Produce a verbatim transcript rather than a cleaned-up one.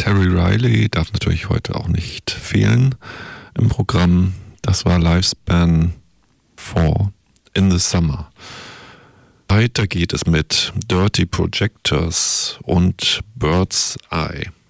Terry Riley darf natürlich heute auch nicht fehlen im Programm. Das war Lifespan vier in the Summer. Weiter geht es mit Dirty Projectors und Bird's Eye.